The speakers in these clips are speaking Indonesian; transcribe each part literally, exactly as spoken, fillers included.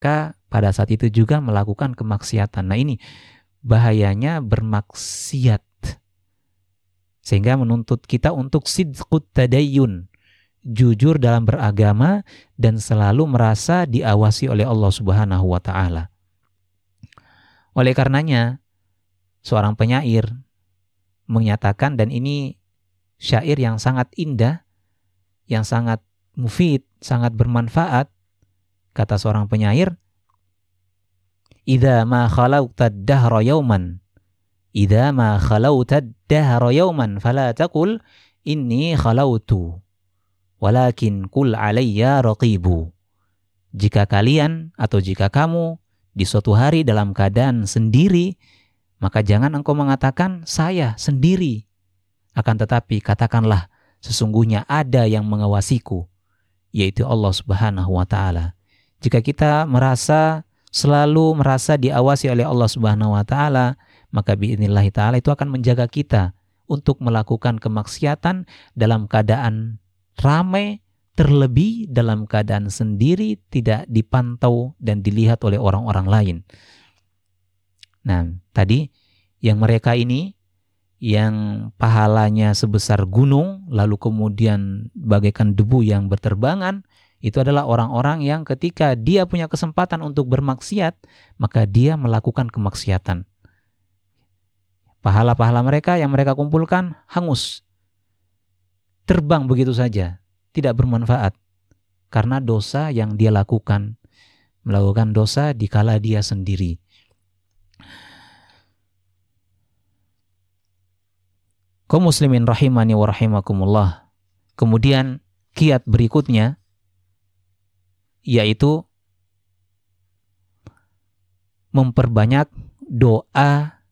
maka pada saat itu juga melakukan kemaksiatan. Nah ini bahayanya bermaksiat, sehingga menuntut kita untuk sidqut tadayyun, jujur dalam beragama dan selalu merasa diawasi oleh Allah Subhanahu wa taala. Oleh karenanya seorang penyair menyatakan, dan ini syair yang sangat indah, yang sangat mufid, sangat bermanfaat. Kata seorang penyair, "Idza ma khalauta ad-dahra yawman, idza ma khalauta ad-dahra yawman fala taqul inni khalautu, walakin qul alayya raqibu." Jika kalian atau jika kamu di suatu hari dalam keadaan sendiri, maka jangan engkau mengatakan saya sendiri, akan tetapi katakanlah sesungguhnya ada yang mengawasiku, yaitu Allah Subhanahu wa taala. Jika kita merasa selalu merasa diawasi oleh Allah Subhanahu wa taala, maka biidznillah taala itu akan menjaga kita untuk melakukan kemaksiatan dalam keadaan ramai, terlebih dalam keadaan sendiri, tidak dipantau dan dilihat oleh orang-orang lain. Nah, tadi yang mereka ini yang pahalanya sebesar gunung lalu kemudian bagaikan debu yang berterbangan, itu adalah orang-orang yang ketika dia punya kesempatan untuk bermaksiat, maka dia melakukan kemaksiatan. Pahala-pahala mereka yang mereka kumpulkan hangus, terbang begitu saja, tidak bermanfaat, karena dosa yang dia lakukan, melakukan dosa dikala dia sendiri. Kaum muslimin rahimani wa rahimakumullah. Kemudian kiat berikutnya yaitu memperbanyak doa,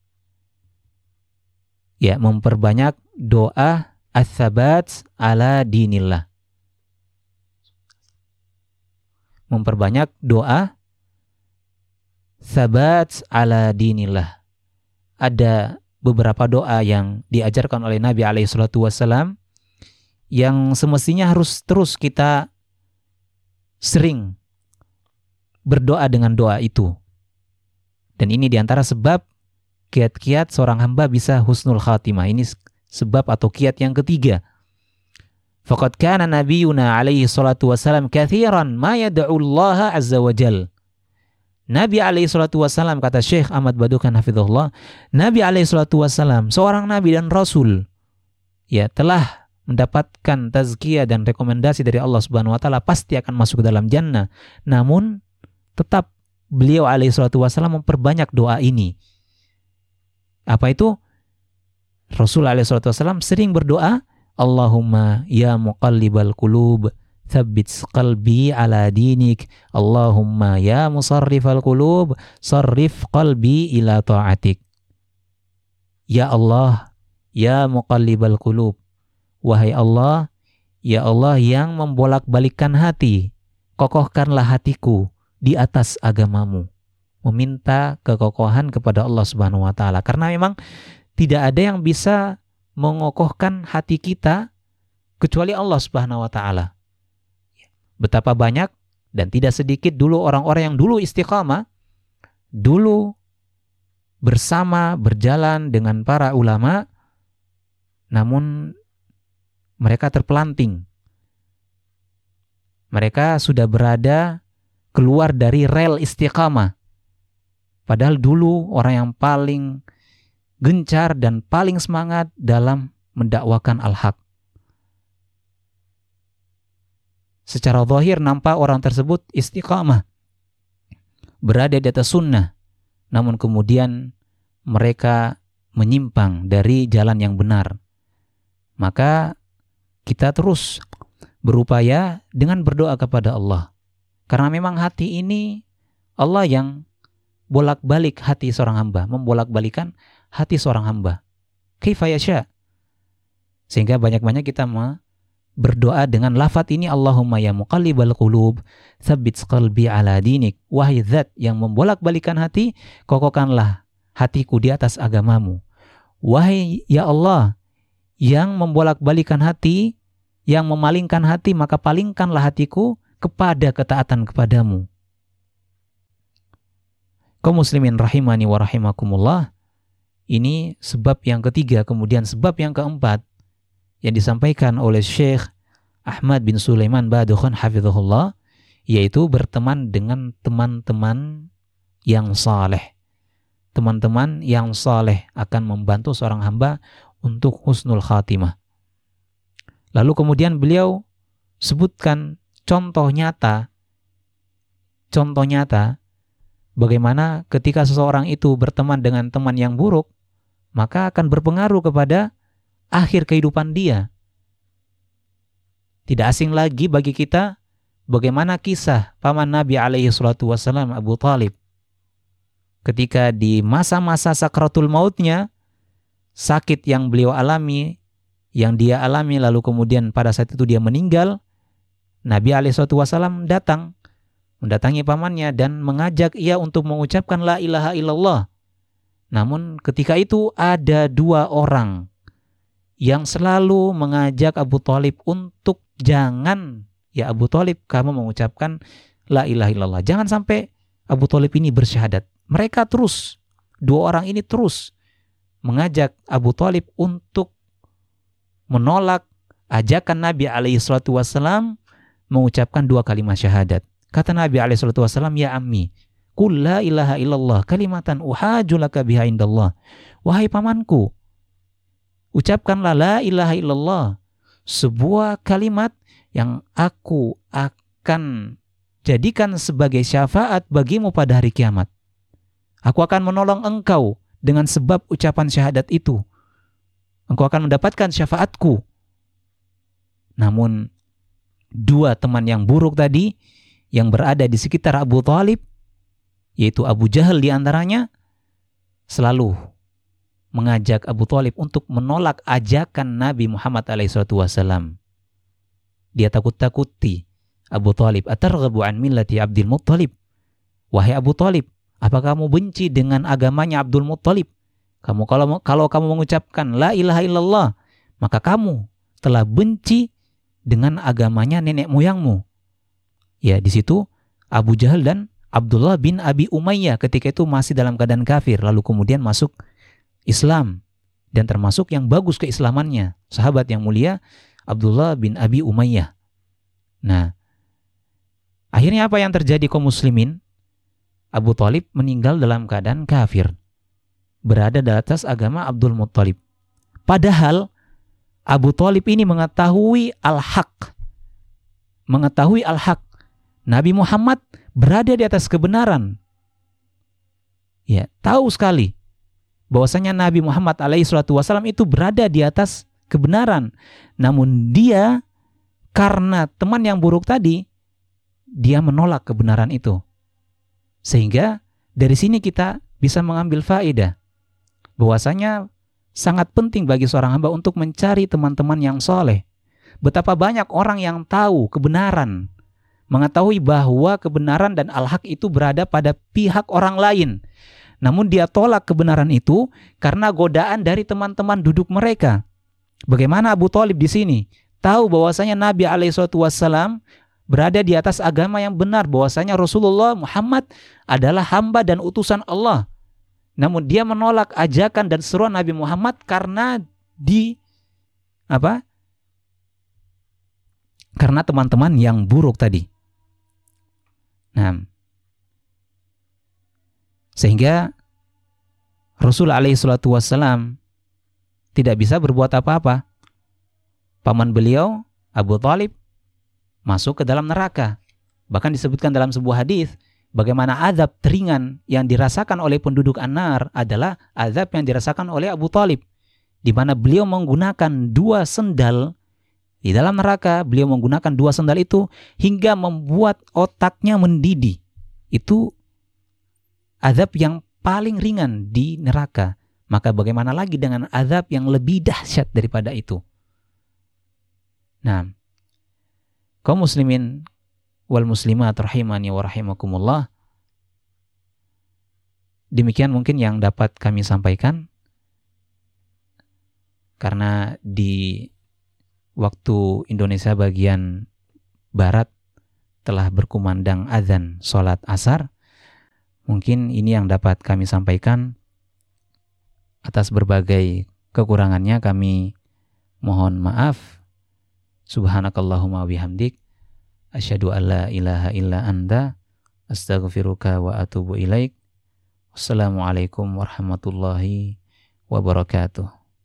ya memperbanyak doa ats-tsabat ala dinillah. Memperbanyak doa tsabat ala dinillah. Ada beberapa doa yang diajarkan oleh Nabi alaihi salatu wasallam yang semestinya harus terus kita sering berdoa dengan doa itu. Dan ini diantara sebab kiat-kiat seorang hamba bisa husnul khatimah. Ini sebab atau kiat yang ketiga. Faqad kana nabiyuna alaihi salatu wasallam katsiran ma yad'u Allah azza wa jal. Nabi alaihi salatu wasallam, kata Syekh Ahmad Badukan hafizahullah, Nabi alaihi salatu wasallam seorang nabi dan rasul, ya telah mendapatkan tazkiyah dan rekomendasi dari Allah Subhanahu wa taala, pasti akan masuk ke dalam jannah. Namun tetap beliau alaihi salatu wasallam memperbanyak doa ini. Apa itu? Rasul alaihi salatu wasallam sering berdoa, Allahumma ya muqallibal qulub tsabbit qalbi ala dinik, Allahumma ya musarrifal qulub sarrif qalbi ila ta'atik. Ya Allah, ya muqallibal qulub, wahai Allah, ya Allah yang membolak-balikkan hati, kokohkanlah hatiku di atas agamamu. Meminta kekokohan kepada Allah Subhanahu wa taala, karena memang tidak ada yang bisa mengokohkan hati kita kecuali Allah Subhanahu wa taala. Betapa banyak dan tidak sedikit dulu orang-orang yang dulu istiqamah, dulu bersama berjalan dengan para ulama, namun mereka terpelanting. Mereka sudah berada keluar dari rel istiqamah. Padahal dulu orang yang paling gencar dan paling semangat dalam mendakwakan al-haq. Secara zahir nampak orang tersebut istiqamah, berada di atas sunnah, namun kemudian mereka menyimpang dari jalan yang benar. Maka kita terus berupaya dengan berdoa kepada Allah, karena memang hati ini Allah yang bolak-balik hati seorang hamba, membolak-balikan hati seorang hamba. Kaifa yasha. Sehingga banyak-banyak kita ma berdoa dengan lafaz ini, Allahumma ya muqallibal qulub tsabbit qalbi ala dinik, wahai zat yang membolak-balikan hati, kokohkanlah hatiku di atas agamamu. Wahai ya Allah yang membolak-balikan hati, yang memalingkan hati, maka palingkanlah hatiku kepada ketaatan kepadamu. Kaum muslimin rahimani wa rahimakumullah, ini sebab yang ketiga. Kemudian sebab yang keempat yang disampaikan oleh Syekh Ahmad bin Sulaiman Badukhan hafizahullah, yaitu berteman dengan teman-teman yang saleh. Teman-teman yang saleh akan membantu seorang hamba untuk husnul khatimah. Lalu kemudian beliau sebutkan contoh nyata, contoh nyata bagaimana ketika seseorang itu berteman dengan teman yang buruk, maka akan berpengaruh kepada akhir kehidupan dia. Tidak asing lagi bagi kita bagaimana kisah paman Nabi alaihi salatu wassalam, Abu Talib. Ketika di masa-masa sakratul mautnya, sakit yang beliau alami, yang dia alami, lalu kemudian pada saat itu dia meninggal, Nabi alaihi salatu wassalam datang, mendatangi pamannya dan mengajak ia untuk mengucapkan la ilaha illallah. Namun ketika itu ada dua orang yang selalu mengajak Abu Talib untuk jangan, ya Abu Talib, kamu mengucapkan la ilaha illallah. Jangan sampai Abu Talib ini bersyahadat. Mereka terus, dua orang ini terus mengajak Abu Talib untuk menolak ajakan Nabi alaihi salatu wassalam mengucapkan dua kalimat syahadat. Kata Nabi alaihi salatu wassalam, ya ammi, qul la ilaha illallah kalimatan uhaju laka biha indallah. Wahai pamanku, ucapkanlah la ilaha illallah, sebuah kalimat yang aku akan jadikan sebagai syafaat bagimu pada hari kiamat. Aku akan menolong engkau dengan sebab ucapan syahadat itu. Engkau akan mendapatkan syafaatku. Namun dua teman yang buruk tadi yang berada di sekitar Abu Talib, yaitu Abu Jahal di antaranya, selalu mengajak Abu Talib untuk menolak ajakan Nabi Muhammad alaihi salatu wasallam. Dia takut-takuti Abu Talib, atarghabu an millati Abdul Muttalib. Wahai Abu Talib, apa kamu benci dengan agamanya Abdul Muttalib? Kamu kalau kalau kamu mengucapkan la ilaha illallah, maka kamu telah benci dengan agamanya nenek moyangmu. Ya, di situ Abu Jahal dan Abdullah bin Abi Umayyah ketika itu masih dalam keadaan kafir, lalu kemudian masuk Islam, dan termasuk yang bagus keislamannya, sahabat yang mulia Abdullah bin Abi Umayyah. Nah, akhirnya apa yang terjadi kaum muslimin? Abu Talib meninggal dalam keadaan kafir, berada di atas agama Abdul Muttalib. Padahal Abu Talib ini mengetahui al-haq, mengetahui al-haq. Nabi Muhammad berada di atas kebenaran. Ya, tahu sekali bahwasanya Nabi Muhammad alaihi salatu wasallam itu berada di atas kebenaran. Namun dia, karena teman yang buruk tadi, dia menolak kebenaran itu. Sehingga dari sini kita bisa mengambil faedah bahwasanya sangat penting bagi seorang hamba untuk mencari teman-teman yang soleh. Betapa banyak orang yang tahu kebenaran, mengetahui bahwa kebenaran dan al-haq itu berada pada pihak orang lain, namun dia tolak kebenaran itu karena godaan dari teman-teman duduk mereka. Bagaimana Abu Talib di sini tahu bahwasanya Nabi alaihi salatu wassalam berada di atas agama yang benar, bahwasanya Rasulullah Muhammad adalah hamba dan utusan Allah. Namun dia menolak ajakan dan seruan Nabi Muhammad karena di apa? Karena teman-teman yang buruk tadi. Nah, sehingga Rasul alaihi salatu wassalam tidak bisa berbuat apa-apa. Paman beliau, Abu Talib, masuk ke dalam neraka. Bahkan disebutkan dalam sebuah hadis bagaimana azab teringan yang dirasakan oleh penduduk An-Nar adalah azab yang dirasakan oleh Abu Talib, di mana beliau menggunakan dua sendal di dalam neraka. Beliau menggunakan dua sendal itu hingga membuat otaknya mendidih. Itu azab yang paling ringan di neraka. Maka bagaimana lagi dengan azab yang lebih dahsyat daripada itu? Nah, kaum muslimin wal muslimat rahimani wa rahimakumullah, demikian mungkin yang dapat kami sampaikan, karena di waktu Indonesia bagian barat telah berkumandang azan sholat asar, Mungkin ini yang dapat kami sampaikan. Atas berbagai kekurangannya kami mohon maaf. Subhanakallahumma bihamdik, asyhadu an la ilaha illa anta, astaghfiruka wa atubu ilaik. Wassalamualaikum warahmatullahi wabarakatuh.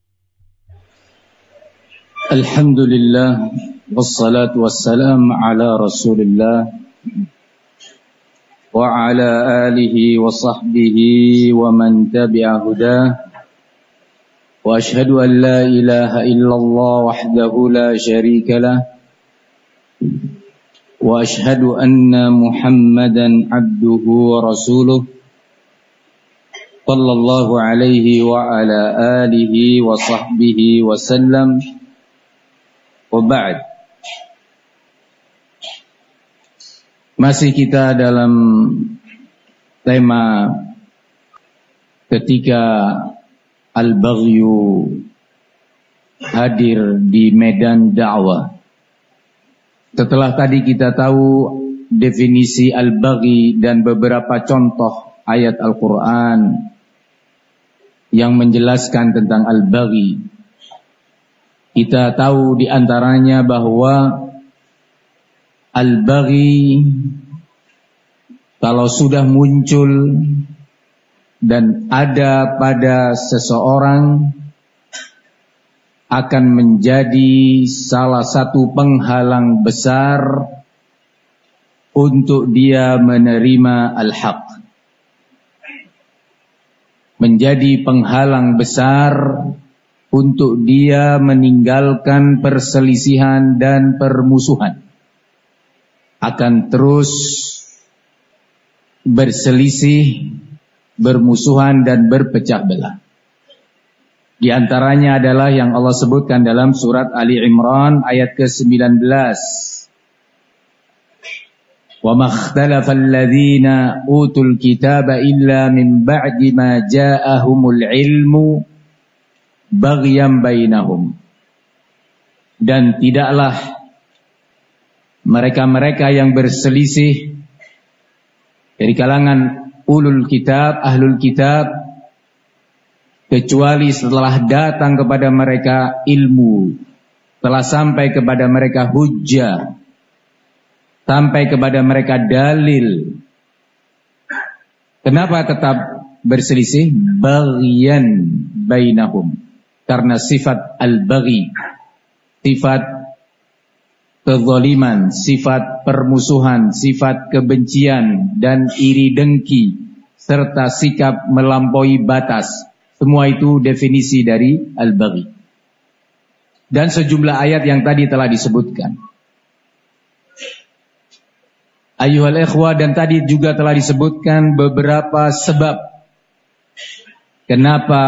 Alhamdulillah, wassalatu wassalam ala Rasulillah wa ala alihi wa sahbihi wa man tabi'a hudah. Wa ashhadu an la ilaha illallah wahdahu la syarika lah. Wa ashhadu anna Muhammadan abduhu wa rasuluh. Sallallahu alaihi wa ala alihi wa sahbihi wa sallam. Wa ba'd. Masih kita dalam tema ketika al-baghyu hadir di medan dakwah. Setelah tadi kita tahu definisi al-baghi dan beberapa contoh ayat Al-Quran yang menjelaskan tentang al-baghi, kita tahu di antaranya bahwa al-baghi kalau sudah muncul dan ada pada seseorang akan menjadi salah satu penghalang besar untuk dia menerima al-haq. Menjadi penghalang besar untuk dia meninggalkan perselisihan dan permusuhan. Akan terus berselisih, bermusuhan dan berpecah belah. Di antaranya adalah yang Allah sebutkan dalam surat Ali Imran ayat ke sembilan belas. Wa makhtalafa alladhina utul kitaba illa min ba'di ma ja'ahumul ilmu baghyan bainahum. Dan tidaklah mereka-mereka yang berselisih dari kalangan ulul kitab, ahlul kitab, kecuali setelah datang kepada mereka ilmu, telah sampai kepada mereka hujjah, sampai kepada mereka dalil. Kenapa tetap berselisih? Baghyan bainahum. Karena sifat al-baghi, sifat kezaliman, sifat permusuhan, sifat kebencian dan iri dengki, serta sikap melampaui batas. Semua itu definisi dari al-baghi. Dan sejumlah ayat yang tadi telah disebutkan. Ayyuhal ikhwah, dan tadi juga telah disebutkan beberapa sebab kenapa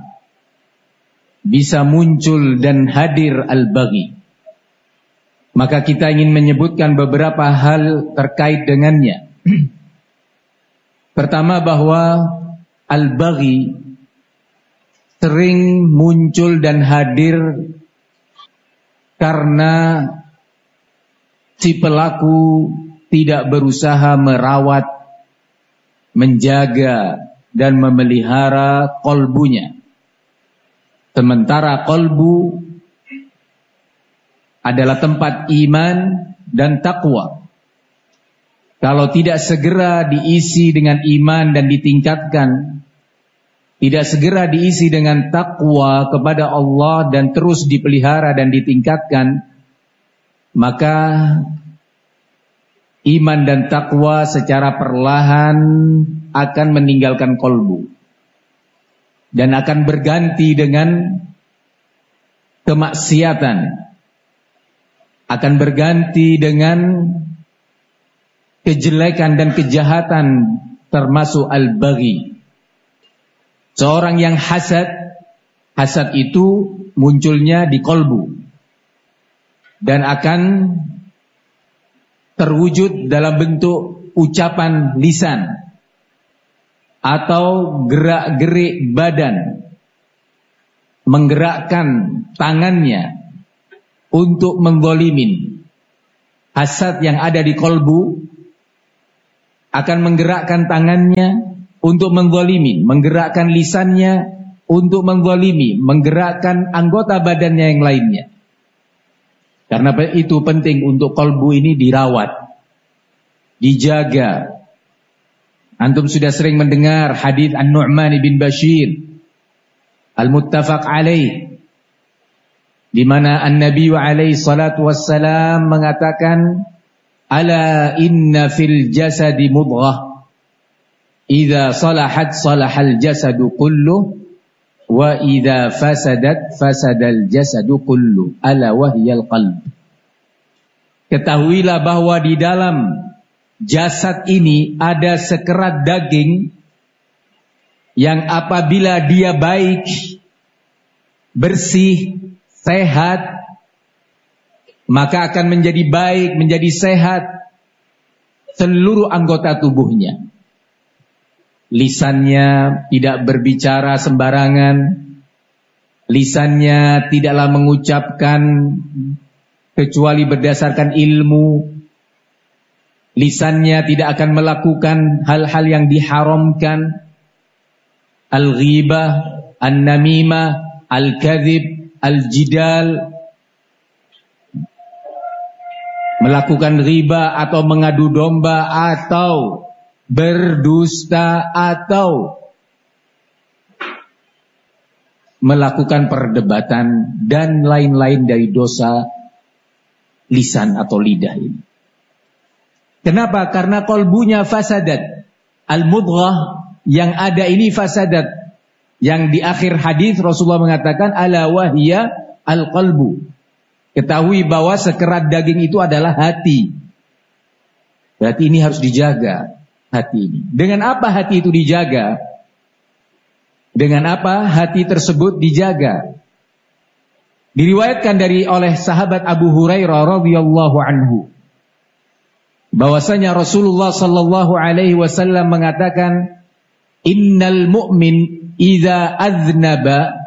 bisa muncul dan hadir al-baghi. Maka kita ingin menyebutkan beberapa hal terkait dengannya. Pertama, bahwa al-baghi sering muncul dan hadir karena si pelaku tidak berusaha merawat, menjaga dan memelihara qalbunya. Sementara qalbu adalah tempat iman dan takwa. Kalau tidak segera diisi dengan iman dan ditingkatkan, tidak segera diisi dengan takwa kepada Allah dan terus dipelihara dan ditingkatkan, maka iman dan takwa secara perlahan akan meninggalkan qalbu dan akan berganti dengan kemaksiatan, akan berganti dengan kejelekan dan kejahatan, termasuk al-baghi. Seorang yang hasad, hasad itu munculnya di qalbu dan akan terwujud dalam bentuk ucapan lisan atau gerak-gerik badan, menggerakkan tangannya untuk menzalimin. Hasad yang ada di qalbu akan menggerakkan tangannya untuk menggolimi, menggerakkan lisannya untuk menggolimi, menggerakkan anggota badannya yang lainnya. Karena itu penting untuk qalbu ini dirawat, dijaga. Antum sudah sering mendengar hadis An-Nu'man bin Bashir Al-Muttafaq alaih, di mana An-Nabi alaihi salatu wassalam mengatakan, ala inna fil jasadi mudghah idza salahat salahal jasadu kullu wa idza fasadat fasadal jasadu kullu ala wahyal qalb. Ketahuilah bahwa di dalam jasad ini ada sekerat daging yang apabila dia baik, bersih, sehat, maka akan menjadi baik, menjadi sehat seluruh anggota tubuhnya. Lisannya tidak berbicara sembarangan, lisannya tidaklah mengucapkan kecuali berdasarkan ilmu, lisannya tidak akan melakukan hal-hal yang diharamkan, al-ghibah, an-namimah, al-kadhib, al-jidal, melakukan riba atau mengadu domba atau berdusta atau melakukan perdebatan dan lain-lain dari dosa lisan atau lidah ini. Kenapa? Karena qalbunya fasadat. Al-mudghah yang ada ini fasadat. Yang di akhir hadis Rasulullah mengatakan ala wahya al-qalbu. Ketahui bahwa sekerat daging itu adalah hati. Berarti ini harus dijaga, hati ini. Dengan apa hati itu dijaga? Dengan apa hati tersebut dijaga? Diriwayatkan dari oleh sahabat Abu Hurairah radhiyallahu anhu bahwasanya Rasulullah sallallahu alaihi wasallam mengatakan, innal mu'min idza aznaba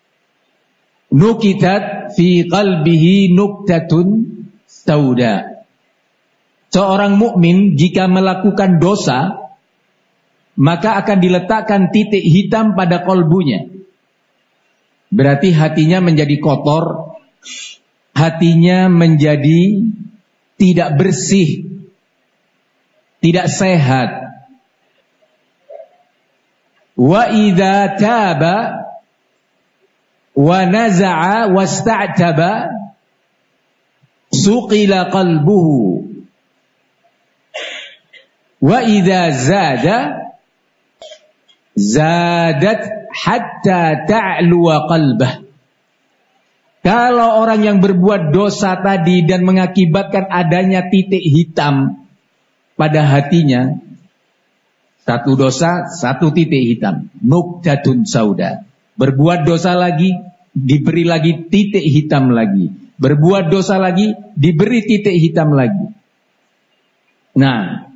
nukitat fi qalbihi nuktatun sauda. Seorang mukmin jika melakukan dosa, maka akan diletakkan titik hitam pada kalbunya. Berarti hatinya menjadi kotor, hatinya menjadi tidak bersih, tidak sehat. Wa idza taba wa naza'a wasta'taba suqila qalbuhu wa idza zada zadat hatta ta'luwa qalbah. Kalau orang yang berbuat dosa tadi dan mengakibatkan adanya titik hitam pada hatinya, satu dosa, satu titik hitam, nuktatun sauda. Berbuat dosa lagi, diberi lagi titik hitam lagi. Berbuat dosa lagi, diberi titik hitam lagi. Nah,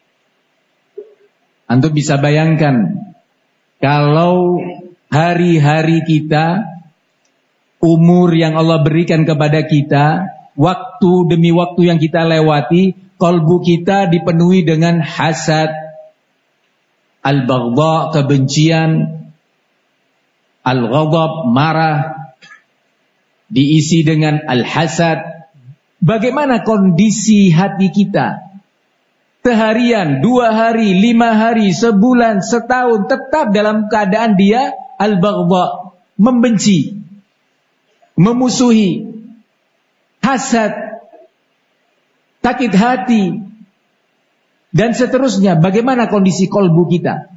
antum bisa bayangkan kalau hari-hari kita, umur yang Allah berikan kepada kita, waktu demi waktu yang kita lewati, kalbu kita dipenuhi dengan hasad, al-baghdha, kebencian, al-ghadab, marah, diisi dengan al-hasad. Bagaimana kondisi hati kita? Seharian, dua hari, lima hari, sebulan, setahun, tetap dalam keadaan dia al-baghdha, membenci, memusuhi, hasad, sakit hati, dan seterusnya. Bagaimana kondisi kalbu kita?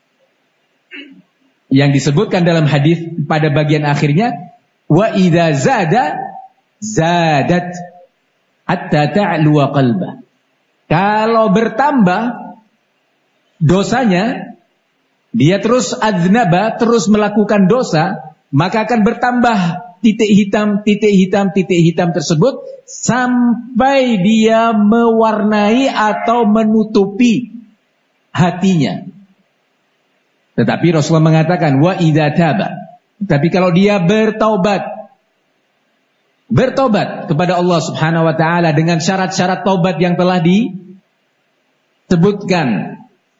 Yang disebutkan dalam hadis pada bagian akhirnya, wa idza zada zadat hatta ta'luwa qalbah. Kalau bertambah dosanya, dia terus adznaba, terus melakukan dosa, maka akan bertambah titik hitam, titik hitam, titik hitam tersebut sampai dia mewarnai atau menutupi hatinya. Tetapi Rasulullah mengatakan wa idza taba. Tapi kalau dia bertaubat, bertobat kepada Allah Subhanahu wa taala dengan syarat-syarat taubat yang telah disebutkan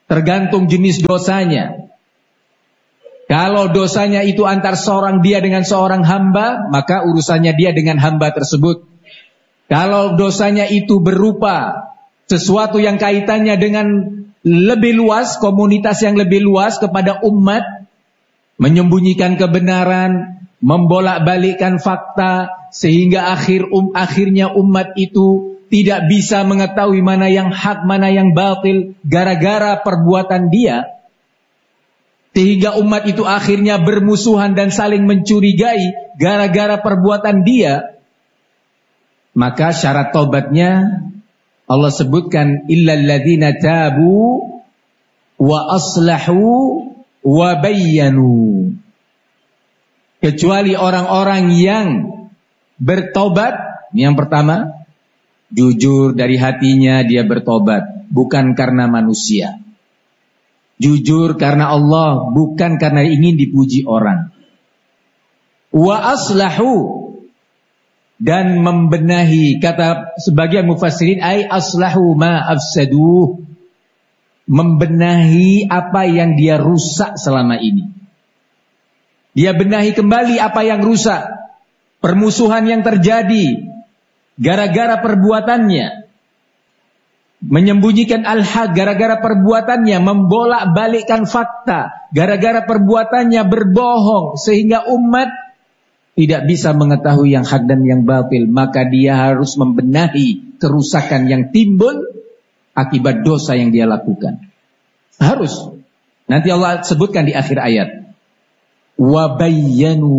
Tergantung jenis dosanya. Kalau dosanya itu antar seorang dia dengan seorang hamba, maka urusannya dia dengan hamba tersebut. Kalau dosanya itu berupa sesuatu yang kaitannya dengan lebih luas, komunitas yang lebih luas kepada umat, menyembunyikan kebenaran, membolak-balikkan fakta, sehingga akhir um, akhirnya umat itu tidak bisa mengetahui mana yang hak, mana yang batil, gara-gara perbuatan dia, sehingga umat itu akhirnya bermusuhan dan saling mencurigai gara-gara perbuatan dia, maka syarat taubatnya Allah sebutkan illal ladzina tabu wa aslahu wa bayyanu. Kecuali orang-orang yang bertobat, yang pertama, jujur dari hatinya dia bertobat, bukan karena manusia. Jujur karena Allah, bukan karena ingin dipuji orang. Wa aslahu, dan membenahi, kata sebagian mufassirin, ay aslahu ma afsaduh, membenahi apa yang dia rusak selama ini. Dia benahi kembali apa yang rusak, permusuhan yang terjadi gara-gara perbuatannya, menyembunyikan al-haq gara-gara perbuatannya, membolak-balikkan fakta gara-gara perbuatannya, berbohong sehingga umat tidak bisa mengetahui yang hak dan yang batil, maka dia harus membenahi kerusakan yang timbul akibat dosa yang dia lakukan. Harus. Nanti Allah sebutkan di akhir ayat. Wa bayyanu.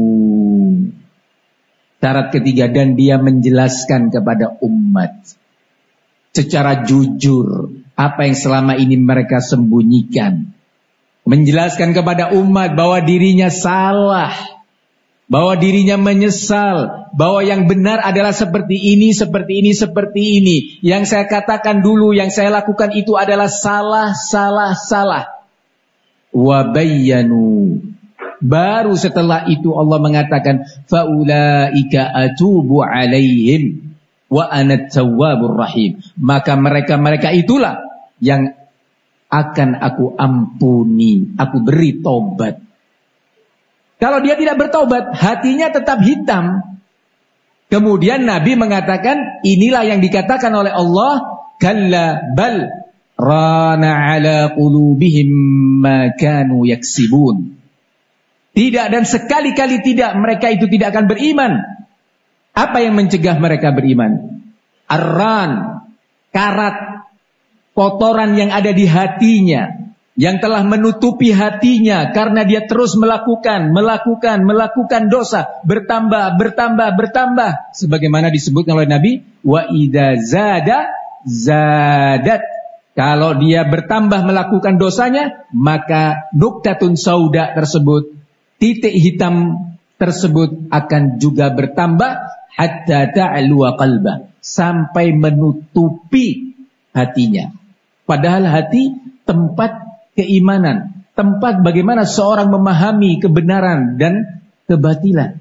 Syarat ketiga, dan dia menjelaskan kepada umat secara jujur apa yang selama ini mereka sembunyikan. Menjelaskan kepada umat bahwa dirinya salah, bahwa dirinya menyesal, bahwa yang benar adalah seperti ini, seperti ini, seperti ini. Yang saya katakan dulu, yang saya lakukan itu adalah salah, salah, salah. Wa bayyanu. Baru setelah itu Allah mengatakan, faulaika atubu alaihim wa anat tawwabur rahim. Maka mereka-mereka itulah yang akan aku ampuni, aku beri tobat. Kalau dia tidak bertobat, hatinya tetap hitam. Kemudian Nabi mengatakan, inilah yang dikatakan oleh Allah, kalla bal rana ala qulubihim ma kanu yaksibun. Tidak, dan sekali-kali tidak, mereka itu tidak akan beriman. Apa yang mencegah mereka beriman? Arran, karat, kotoran yang ada di hatinya, yang telah menutupi hatinya karena dia terus melakukan, melakukan, melakukan dosa, bertambah, bertambah, bertambah. Sebagaimana disebutkan oleh Nabi, wa idza zada zadat. Kalau dia bertambah melakukan dosanya, maka nuktatun sauda tersebut, titik hitam tersebut akan juga bertambah hatta ta'luwa qalbah, sampai menutupi hatinya. Padahal hati tempat keimanan, tempat bagaimana seorang memahami kebenaran dan kebatilan.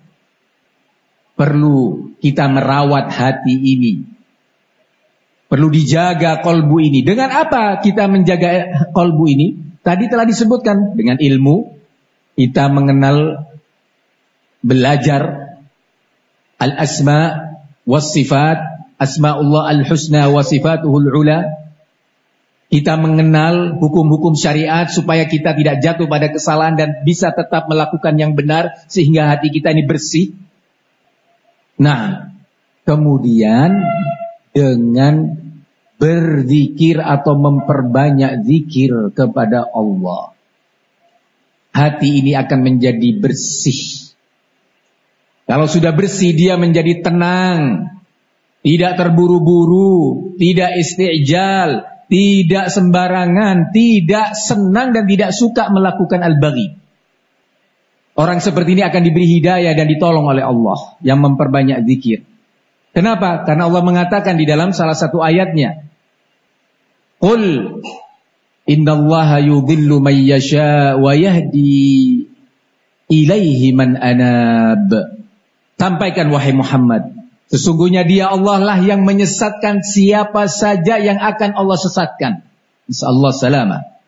Perlu kita merawat hati ini. Perlu dijaga kolbu ini. Dengan apa kita menjaga kolbu ini? Tadi telah disebutkan, dengan ilmu. Kita mengenal, belajar al-asma was-sifat, asma'ullah al-husna wa sifatuhul ula. Kita mengenal hukum-hukum syariat supaya kita tidak jatuh pada kesalahan dan bisa tetap melakukan yang benar sehingga hati kita ini bersih. Nah, kemudian dengan berzikir atau memperbanyak zikir kepada Allah, hati ini akan menjadi bersih. Kalau sudah bersih, dia menjadi tenang, tidak terburu-buru, tidak istijal, tidak sembarangan, tidak senang dan tidak suka melakukan al-baghi. Orang seperti ini akan diberi hidayah dan ditolong oleh Allah yang memperbanyak zikir. Kenapa? Karena Allah mengatakan di dalam salah satu ayatnya, Qul innallaha yudhillu man yasha wa yahdi ilaihi man anab. Sampaikan wahai Muhammad, sesungguhnya dia Allah lah yang menyesatkan siapa saja yang akan Allah sesatkan. Insyaallah salama.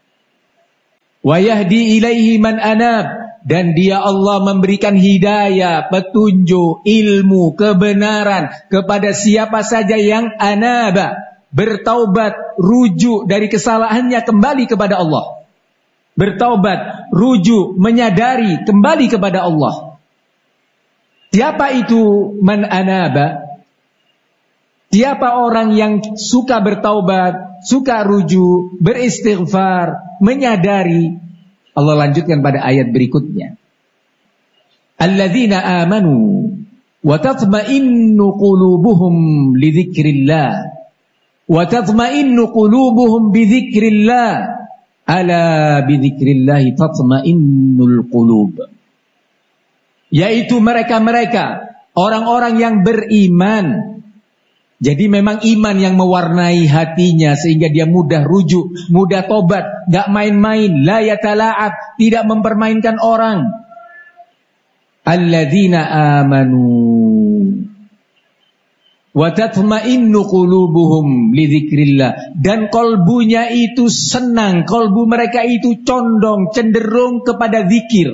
wa yahdi ilaihi man anab, dan dia Allah memberikan hidayah, petunjuk, ilmu, kebenaran kepada siapa saja yang anaba, bertaubat, rujuk dari kesalahannya kembali kepada Allah. Bertaubat, rujuk, menyadari, kembali kepada Allah. Siapa itu man anaba? Siapa orang yang suka bertaubat, suka rujuk, beristighfar, menyadari? Allah lanjutkan pada ayat berikutnya. Alladzina amanu wa tatma'innu qulubuhum li dzikrillah wa tatma'innu qulubuhum bi dzikrillah ala bi dzikrillah tatma'innul qulub. Yaitu mereka-mereka orang-orang yang beriman. Jadi memang iman yang mewarnai hatinya sehingga dia mudah rujuk, mudah tobat, gak main-main, la yatala'ab, tidak mempermainkan orang. Alladzina amanu wa tatma'innu qulubuhum li dzikrillah, dan kolbunya itu senang, kolbu mereka itu condong, cenderung kepada zikir.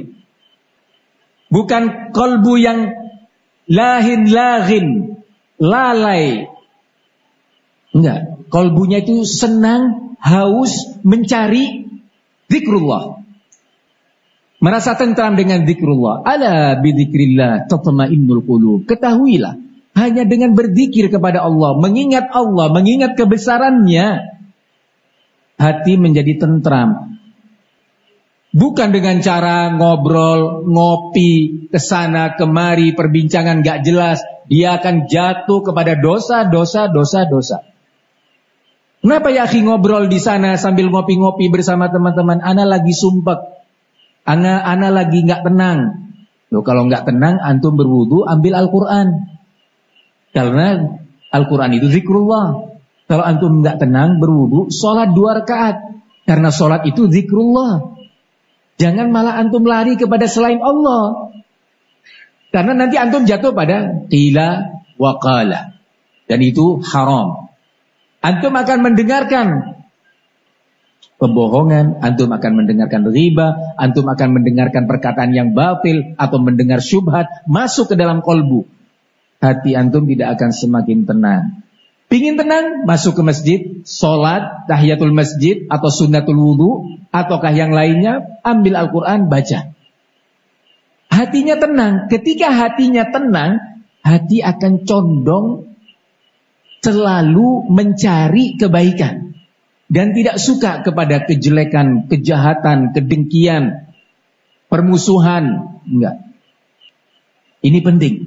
Bukan kolbu yang lahin-lahin, lalai. Enggak, kolbunya itu senang, haus, mencari zikrullah. Merasa tentram dengan zikrullah. Ala bidzikrillah tatma'innul qulub. Ketahuilah, hanya dengan berzikir kepada Allah, mengingat Allah, mengingat kebesarannya, hati menjadi tentram. Bukan dengan cara ngobrol, ngopi, kesana kemari, perbincangan gak jelas. Dia akan jatuh kepada dosa, dosa, dosa, dosa. Kenapa ya akhi ngobrol di sana sambil ngopi-ngopi bersama teman-teman? Ana lagi sumpek, ana ana lagi nggak tenang. Loh, kalau nggak tenang, antum berwudu, ambil Al-Quran. Karena Al-Quran itu zikrullah. Kalau antum nggak tenang, berwudu, sholat dua rakaat. Karena sholat itu zikrullah. Jangan malah antum lari kepada selain Allah. Karena nanti antum jatuh pada qila wa qala. Dan itu haram. Antum akan mendengarkan kebohongan, antum akan mendengarkan riba, antum akan mendengarkan perkataan yang batil atau mendengar syubhat masuk ke dalam kolbu. Hati antum tidak akan semakin tenang. Pingin tenang, masuk ke masjid, sholat, tahiyatul masjid atau sunnatul wudu ataukah yang lainnya, ambil Al-Quran, baca. Hatinya tenang. Ketika hatinya tenang, hati akan condong selalu mencari kebaikan dan tidak suka kepada kejelekan, kejahatan, kedengkian, permusuhan. Enggak. Ini penting.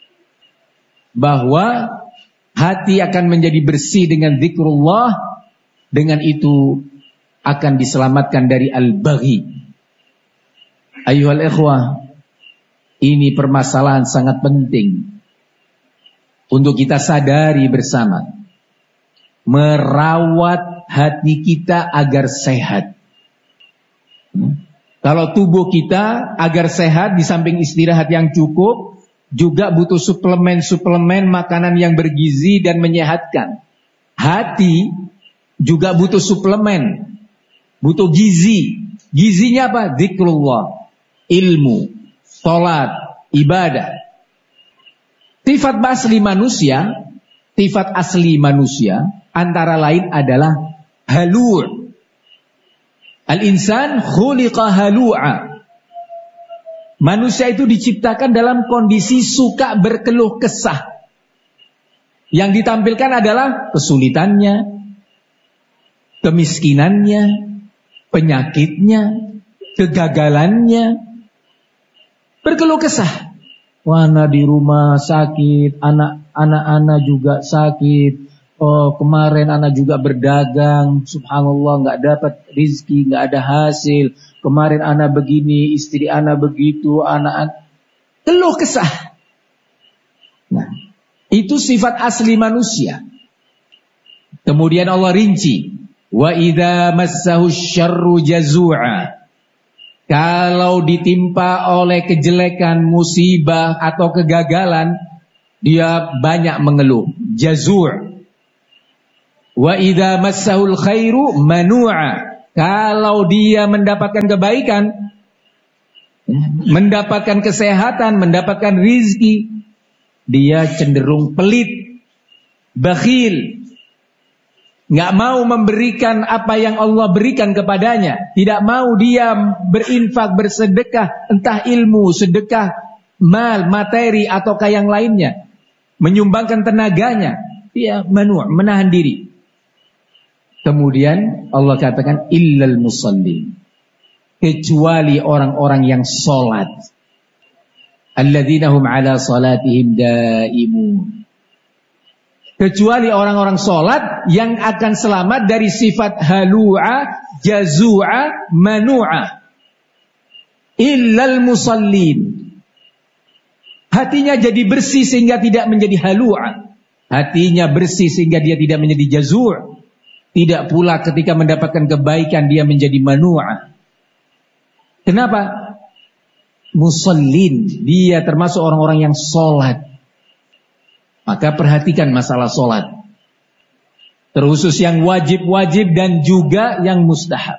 Bahwa hati akan menjadi bersih dengan zikrullah, dengan itu akan diselamatkan dari al-baghi. Ayyuhal ikhwah, ini permasalahan sangat penting untuk kita sadari bersama. Merawat hati kita agar sehat. Kalau tubuh kita agar sehat, di samping istirahat yang cukup, juga butuh suplemen-suplemen makanan yang bergizi dan menyehatkan. Hati juga butuh suplemen, butuh gizi. Gizinya apa? Zikrullah, ilmu, sholat, ibadah. Sifat asli manusia, sifat asli manusia antara lain adalah halu'. Al-insan khuliqa halu'a. Manusia itu diciptakan dalam kondisi suka berkeluh kesah. Yang ditampilkan adalah kesulitannya, kemiskinannya, penyakitnya, kegagalannya. Berkeluh kesah. Wah, anak di rumah sakit, anak anak-anak juga sakit. Oh, kemarin anak juga berdagang, subhanallah nggak dapat rizki, nggak ada hasil. Kemarin anak begini, istri anak begitu, anak keluh kesah. Nah, itu sifat asli manusia. Kemudian Allah rinci, wa idza massahu syarru jazu'a. Kalau ditimpa oleh kejelekan, musibah atau kegagalan, dia banyak mengeluh. Jazur. Wa idza massahul khairu manu'a. Kalau dia mendapatkan kebaikan, mendapatkan kesehatan, mendapatkan rizki, dia cenderung pelit, bakhil, nggak mau memberikan apa yang Allah berikan kepadanya, tidak mau dia berinfak, bersedekah, entah ilmu, sedekah, mal, materi, ataukah yang lainnya, menyumbangkan tenaganya, dia manu', menahan diri. Kemudian Allah katakan illal musallin, kecuali orang-orang yang sholat, alladzina hum ala salatihim daimun, kecuali orang-orang sholat yang akan selamat dari sifat halu'a, jazu'a, manu'a. Illal musallin, hatinya jadi bersih sehingga tidak menjadi halu'a, hatinya bersih sehingga dia tidak menjadi jazu', tidak pula ketika mendapatkan kebaikan dia menjadi manu'a. Kenapa? Musallin, dia termasuk orang-orang yang sholat. Maka perhatikan masalah sholat, terkhusus yang wajib-wajib dan juga yang mustahab.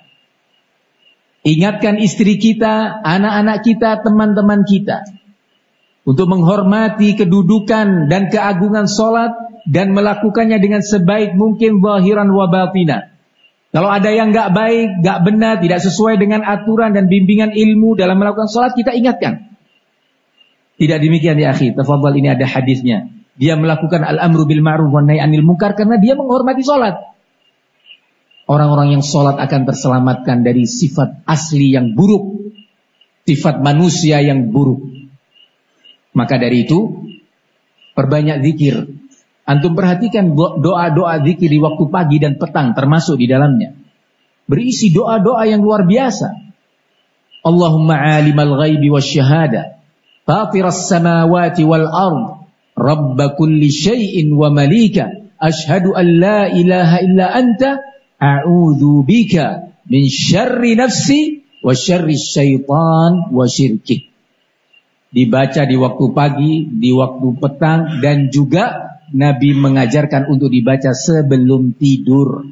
Ingatkan istri kita, anak-anak kita, teman-teman kita, untuk menghormati kedudukan dan keagungan sholat dan melakukannya dengan sebaik mungkin zahiran wa batina. Kalau ada yang gak baik, gak benar, tidak sesuai dengan aturan dan bimbingan ilmu dalam melakukan sholat, kita ingatkan. Tidak demikian ya akhi, tafadhal, ini ada hadisnya. Dia melakukan al-amru bil ma'ruf wa nahy anil munkar karena dia menghormati sholat. Orang-orang yang sholat akan terselamatkan dari sifat asli yang buruk, sifat manusia yang buruk. Maka dari itu, perbanyak zikir. Antum perhatikan doa-doa zikir di waktu pagi dan petang termasuk di dalamnya. Berisi doa-doa yang luar biasa. Allahumma alimal ghaibi wasyahada, fatiras samawati wal ard, rabba kulli syai'in wa malika, ashhadu an la ilaha illa anta, a'udzu bika min syarri nafsi wa syarri syaitan wa syirki. Dibaca di waktu pagi, di waktu petang, dan juga Nabi mengajarkan untuk dibaca sebelum tidur.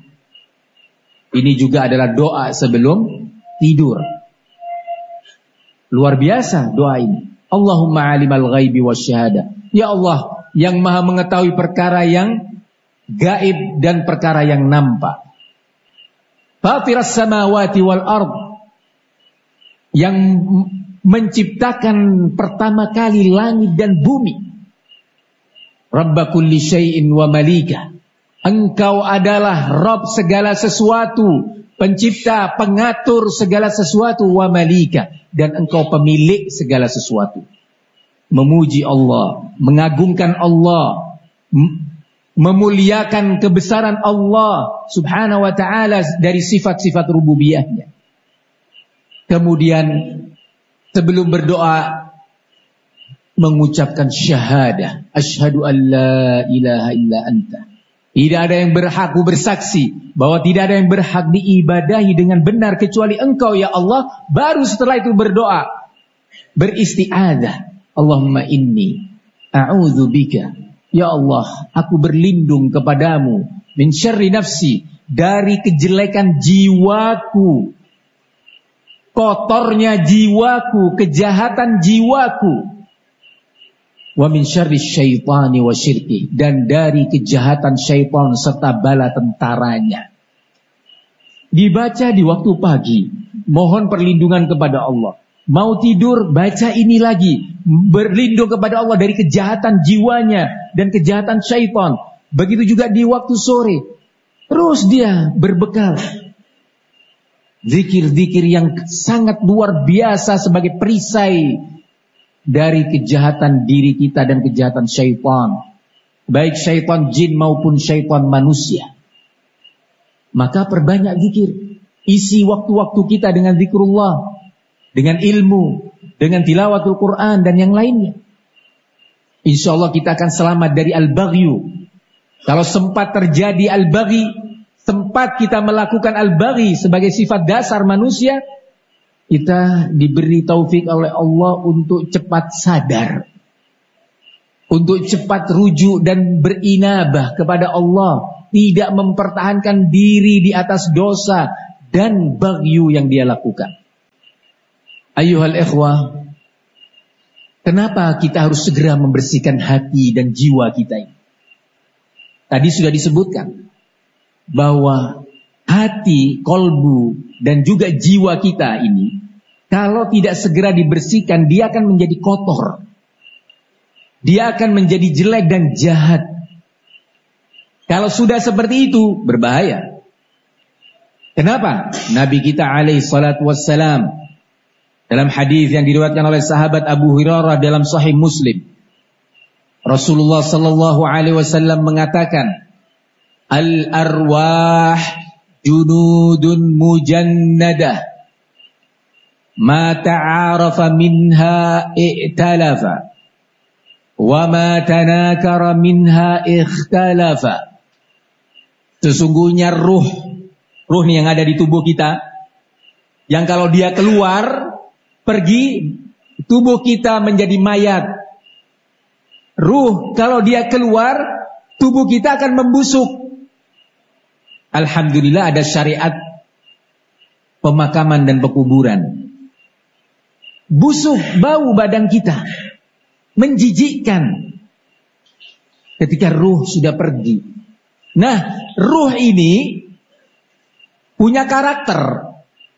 Ini juga adalah doa sebelum tidur. Luar biasa doa ini. Allahumma alimal ghaibi wasyahada. Ya Allah, yang maha mengetahui perkara yang gaib dan perkara yang nampak. Fatiras samawati wal ard, yang menciptakan pertama kali langit dan bumi. Rabba kulli syai'in wa malika, engkau adalah Rabb segala sesuatu, pencipta, pengatur segala sesuatu, wa malika, dan engkau pemilik segala sesuatu. Memuji Allah, mengagungkan Allah, memuliakan kebesaran Allah subhanahu wa ta'ala dari sifat-sifat rububiyahnya. Kemudian sebelum berdoa mengucapkan syahadah, asyhadu an la ilaha illa anta, tidak ada yang berhak, bersaksi bahwa tidak ada yang berhak diibadahi dengan benar kecuali engkau ya Allah. Baru setelah itu berdoa, beristi'adzah, Allahumma inni a'udzu bika, ya Allah, aku berlindung kepadamu, min syarri nafsi, dari kejelekan jiwaku, kotornya jiwaku, kejahatan jiwaku, wa min syarri syaitani wa syirki, dan dari kejahatan syaitan serta bala tentaranya. Dibaca di waktu pagi, mohon perlindungan kepada Allah. Mau tidur, baca ini lagi, berlindung kepada Allah dari kejahatan jiwanya dan kejahatan syaitan. Begitu juga di waktu sore, terus dia berbekal zikir-zikir yang sangat luar biasa sebagai perisai dari kejahatan diri kita dan kejahatan syaitan, baik syaitan jin maupun syaitan manusia. Maka perbanyak zikir, isi waktu-waktu kita dengan zikrullah, dengan ilmu, dengan tilawatul Quran dan yang lainnya. Insya Allah kita akan selamat dari al-baghyu. Kalau sempat terjadi al-baghi, sempat kita melakukan al-baghi sebagai sifat dasar manusia, kita diberi taufik oleh Allah untuk cepat sadar, untuk cepat rujuk dan berinabah kepada Allah, tidak mempertahankan diri di atas dosa, dan baghyu yang dia lakukan. Ayyuhal ikhwah, kenapa kita harus segera membersihkan hati dan jiwa kita ini? Tadi sudah disebutkan bahwa hati, kolbu, dan juga jiwa kita ini, kalau tidak segera dibersihkan, dia akan menjadi kotor. Dia akan menjadi jelek dan jahat. Kalau sudah seperti itu, berbahaya. Kenapa? Nabi kita alaihi salatu wassalam dalam hadis yang diriwayatkan oleh sahabat Abu Hurairah dalam Sahih Muslim, Rasulullah sallallahu alaihi wasallam mengatakan, "Al-arwah junudun mujannadah, ma ta'arafa minha i'talafa, wa ma tanakara minha ikhtalafa." Sesungguhnya ruh, ruh yang ada di tubuh kita, yang kalau dia keluar pergi, tubuh kita menjadi mayat. Ruh kalau dia keluar, tubuh kita akan membusuk. Alhamdulillah ada syariat pemakaman dan pekuburan. Busuk bau badan kita, menjijikkan ketika ruh sudah pergi. Nah, ruh ini punya karakter.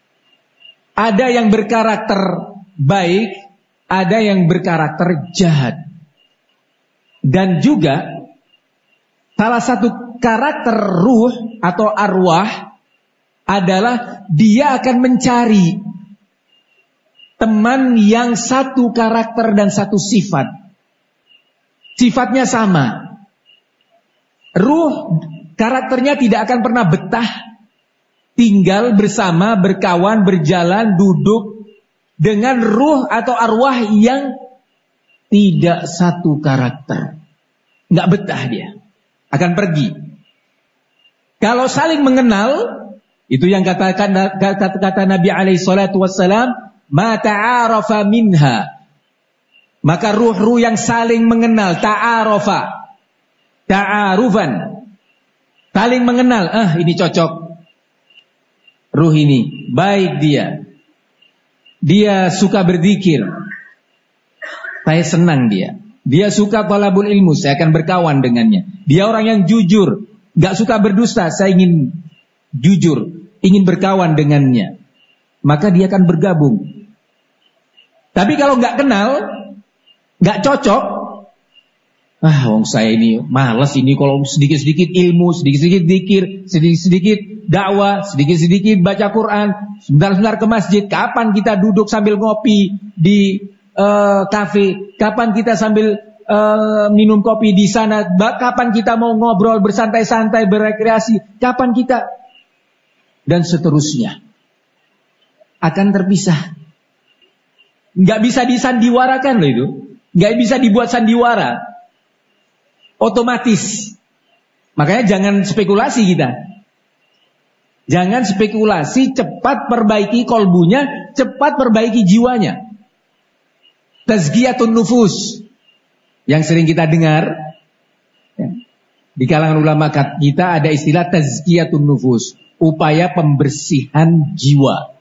Ada yang berkarakter baik, ada yang berkarakter jahat. Dan juga salah satu karakter ruh atau arwah adalah dia akan mencari teman yang satu karakter dan satu sifat. Sifatnya sama. Ruh karakternya tidak akan pernah betah tinggal bersama, berkawan, berjalan, duduk dengan ruh atau arwah yang tidak satu karakter. Nggak betah dia. Akan pergi. Kalau saling mengenal, itu yang katakan kata, kata Nabi alaihi salatu wassalam, ma ta'arafa minha. Maka ruh-ruh yang saling mengenal, ta'arafa, ta'arufan, saling mengenal, ah ini cocok. Ruh ini, baik dia. Dia suka berzikir. Saya senang dia. Dia suka talabul ilmu, saya akan berkawan dengannya. Dia orang yang jujur, gak suka berdusta, saya ingin jujur, ingin berkawan dengannya. Maka dia akan bergabung. Tapi kalau gak kenal, gak cocok, ah wong saya ini malas ini kalau sedikit-sedikit ilmu, sedikit-sedikit zikir, sedikit-sedikit dakwah, sedikit-sedikit baca Quran, sebentar-sebentar ke masjid. Kapan kita duduk sambil ngopi di uh, kafe? Kapan kita sambil uh, minum kopi di sana? Kapan kita mau ngobrol bersantai-santai, berekreasi? Kapan kita? Dan seterusnya. Akan terpisah. Nggak bisa disandiwarakan loh itu. Nggak bisa dibuat sandiwara. Otomatis. Makanya jangan spekulasi kita. Jangan spekulasi, cepat perbaiki kolbunya, cepat perbaiki jiwanya. Tazkiyatun nufus yang sering kita dengar ya. Di kalangan ulama kita ada istilah tazkiyatun nufus, upaya pembersihan jiwa.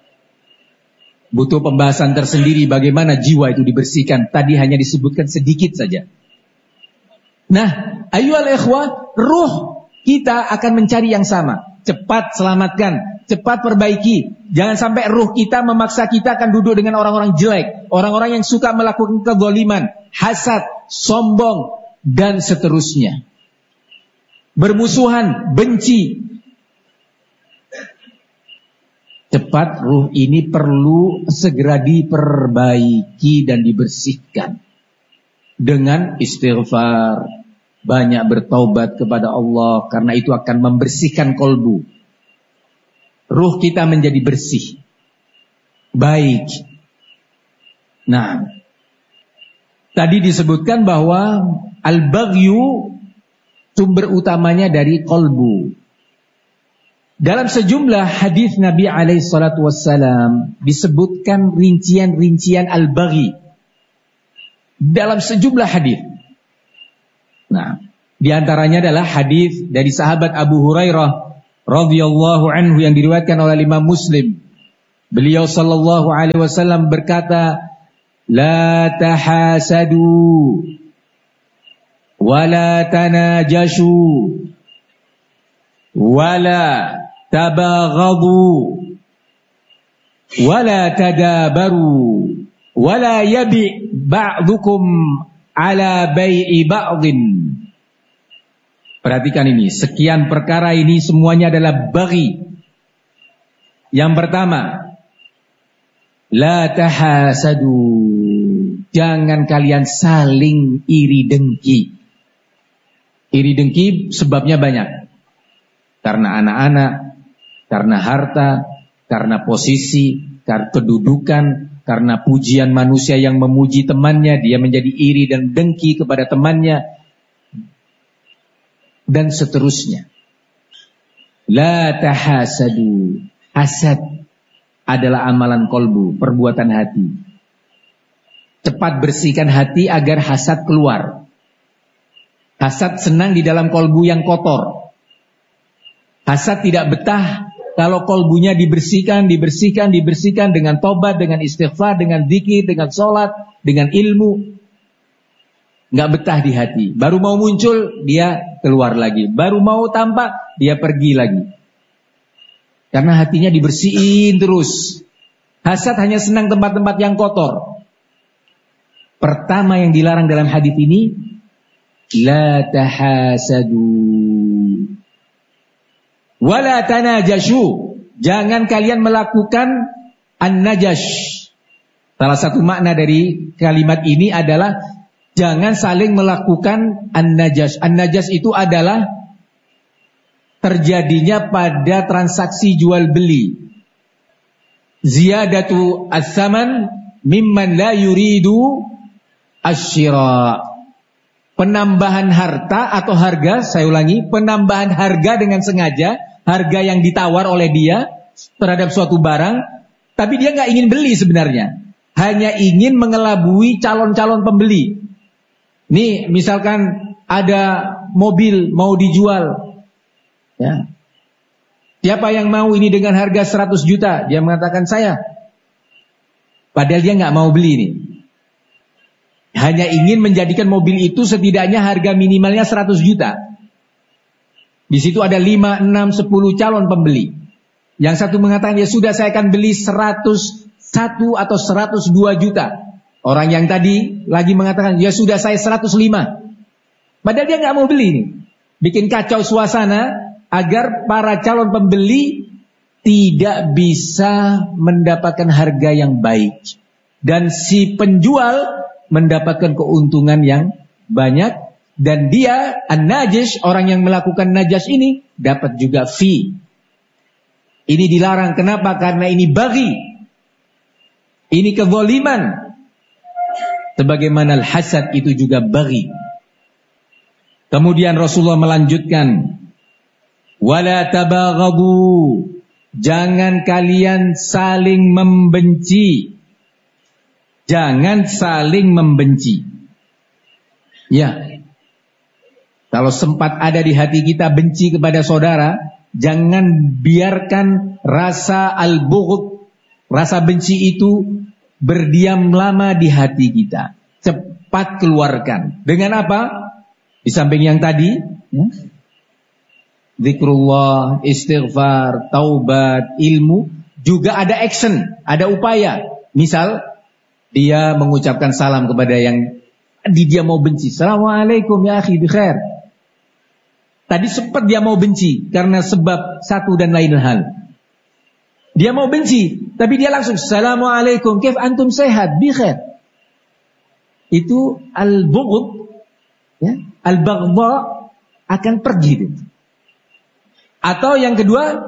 Butuh pembahasan tersendiri bagaimana jiwa itu dibersihkan. Tadi hanya disebutkan sedikit saja. Nah, ayyuhal ikhwah, ruh kita akan mencari yang sama. Cepat selamatkan, cepat perbaiki. Jangan sampai ruh kita memaksa kita akan duduk dengan orang-orang jelek, orang-orang yang suka melakukan kezaliman, hasad, sombong, dan seterusnya. Bermusuhan, benci. Cepat ruh ini perlu segera diperbaiki dan dibersihkan. Dengan istighfar, banyak bertaubat kepada Allah, karena itu akan membersihkan kolbu. Ruh kita menjadi bersih, baik. Nah, tadi disebutkan bahwa al-baghyu sumber utamanya dari kolbu. Dalam sejumlah hadis Nabi alaihi salatu wassalam disebutkan rincian-rincian al-baghi. Dalam sejumlah hadis. Nah, di antaranya adalah hadis dari sahabat Abu Hurairah radhiyallahu anhu yang diriwayatkan oleh Imam Muslim. Beliau sallallahu alaihi wasallam berkata, "La tahasadu wa la tanajashu wa la tabaghadu wa la tadabaru wa la yabi ba'dukum ala bai'i ba'din." Perhatikan ini, sekian perkara ini semuanya adalah baghi. Yang pertama, la tahasadu, jangan kalian saling iri dengki. Iri dengki sebabnya banyak. Karena anak-anak, karena harta, karena posisi, karena kedudukan, karena pujian manusia yang memuji temannya, dia menjadi iri dan dengki kepada temannya, dan seterusnya. La tahasadu, hasad adalah amalan kolbu, perbuatan hati. Cepat bersihkan hati agar hasad keluar. Hasad senang di dalam kolbu yang kotor. Hasad tidak betah kalau kolbunya dibersihkan, dibersihkan, dibersihkan dengan tobat, dengan istighfar, dengan zikir, dengan sholat, dengan ilmu. Nggak betah di hati. Baru mau muncul, dia keluar lagi. Baru mau tampak, dia pergi lagi. Karena hatinya dibersihin terus. Hasad hanya senang tempat-tempat yang kotor. Pertama yang dilarang dalam hadis ini, la tahasadu wala tanajashu. Jangan kalian melakukan an-najash. Salah satu makna dari kalimat ini adalah jangan saling melakukan an-najash. An-najash itu adalah terjadinya pada transaksi jual beli. Ziyadatu as-saman mimman la yuridu asy-syira. Penambahan harta atau harga, saya ulangi, penambahan harga dengan sengaja, harga yang ditawar oleh dia terhadap suatu barang, tapi dia nggak ingin beli sebenarnya. Hanya ingin mengelabui calon-calon pembeli. Nih, misalkan ada mobil mau dijual. Ya. Siapa yang mau ini dengan harga seratus juta? Dia mengatakan saya. Padahal dia nggak mau beli ini. Hanya ingin menjadikan mobil itu setidaknya harga minimalnya seratus juta. Di situ ada lima, enam, sepuluh calon pembeli. Yang satu mengatakan ya sudah saya akan beli seratus satu atau seratus dua juta. Orang yang tadi lagi mengatakan ya sudah saya seratus lima. Padahal dia nggak mau beli ini. Bikin kacau suasana agar para calon pembeli tidak bisa mendapatkan harga yang baik. Dan si penjual mendapatkan keuntungan yang banyak. Dan dia, an-najish, orang yang melakukan najas ini, dapat juga fee. Ini dilarang. Kenapa? Karena ini baghi. Ini kezaliman. Sebagaimana al-hasad itu juga baghi. Kemudian Rasulullah melanjutkan, wala tabaghadu, jangan kalian saling membenci. Jangan saling membenci. Ya. Kalau sempat ada di hati kita benci kepada saudara, jangan biarkan rasa al-bughd, rasa benci itu berdiam lama di hati kita. Cepat keluarkan. Dengan apa? Di samping yang tadi, ya, zikrullah, istighfar, taubat, ilmu, juga ada action, ada upaya. Misal, dia mengucapkan salam kepada yang di dia mau benci. Assalamualaikum ya akhi bi khair. Tadi sempat dia mau benci karena sebab satu dan lain hal. Dia mau benci, tapi dia langsung Assalamualaikum, kaif antum sehat, bi khair. Itu al-bughd, ya, al-baghdha akan pergi. Atau yang kedua,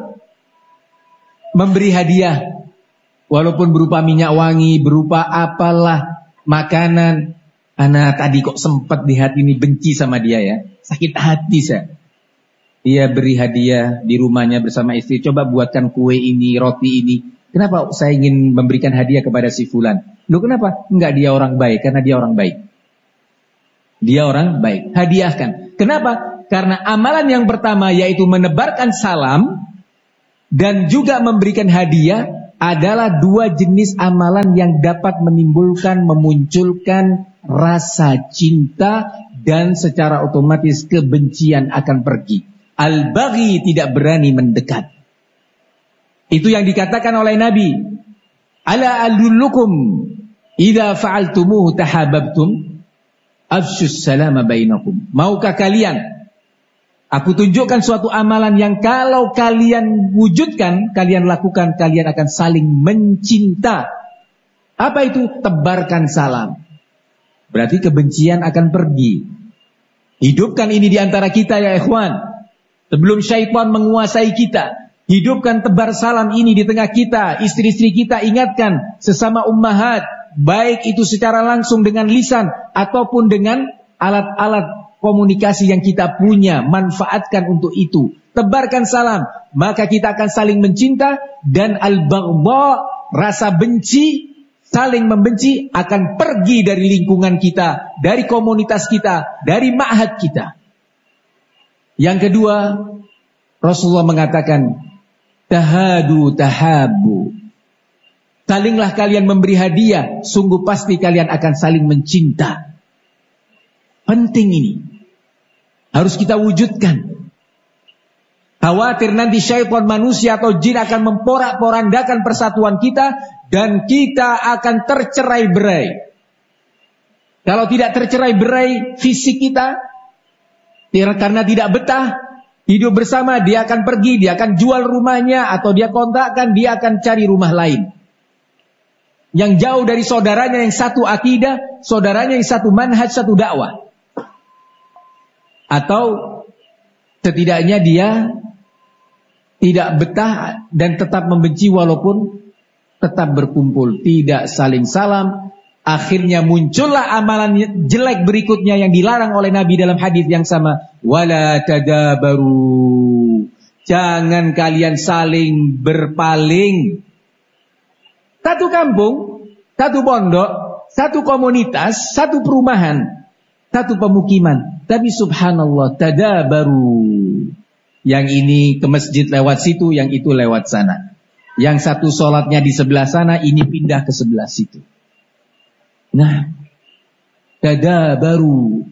memberi hadiah. Walaupun berupa minyak wangi, berupa apalah, makanan. Anak tadi kok sempat di hati ini benci sama dia ya. Sakit hati saya. Dia beri hadiah di rumahnya bersama istri. Coba buatkan kue ini, roti ini. Kenapa saya ingin memberikan hadiah kepada si fulan? Loh kenapa? Enggak, dia orang baik. Karena dia orang baik. Dia orang baik. Hadiahkan. Kenapa? Karena amalan yang pertama yaitu menebarkan salam dan juga memberikan hadiah adalah dua jenis amalan yang dapat menimbulkan, memunculkan rasa cinta dan secara otomatis kebencian akan pergi. Al-baghi tidak berani mendekat. Itu yang dikatakan oleh Nabi. Ala adullukum idza fa'altumuhu tahabbtum afshus salama bainakum. Maukah kalian aku tunjukkan suatu amalan yang kalau kalian wujudkan, kalian lakukan, kalian akan saling mencinta. Apa itu? Tebarkan salam. Berarti kebencian akan pergi. Hidupkan ini di antara kita ya ikhwan. Sebelum syaitan menguasai kita. Hidupkan tebar salam ini di tengah kita. Istri-istri kita ingatkan sesama ummahat. Baik itu secara langsung dengan lisan ataupun dengan alat-alat komunikasi yang kita punya, manfaatkan untuk itu. Tebarkan salam, maka kita akan saling mencinta dan al-baghdha, rasa benci, saling membenci akan pergi dari lingkungan kita, dari komunitas kita, dari ma'had kita. Yang kedua, Rasulullah mengatakan tahadu tahabu. Salinglah kalian memberi hadiah, sungguh pasti kalian akan saling mencinta. Penting ini. Harus kita wujudkan. Khawatir nanti syaitan manusia atau jin akan memporak-porandakan persatuan kita dan kita akan tercerai-berai. Kalau tidak tercerai-berai fisik kita, karena tidak betah hidup bersama, dia akan pergi, dia akan jual rumahnya atau dia kontrakkan, dia akan cari rumah lain. Yang jauh dari saudaranya yang satu akidah, saudaranya yang satu manhaj, satu dakwah. Atau setidaknya dia tidak betah dan tetap membenci walaupun tetap berkumpul, tidak saling salam. Akhirnya muncullah amalan jelek berikutnya yang dilarang oleh Nabi dalam hadis yang sama. Wala tadabaru. Jangan kalian saling berpaling. Satu kampung, satu pondok, satu komunitas, satu perumahan, satu pemukiman. Tapi subhanallah, tadabaru. Yang ini ke masjid lewat situ, yang itu lewat sana. Yang satu sholatnya di sebelah sana, ini pindah ke sebelah situ. Nah, tadabaru.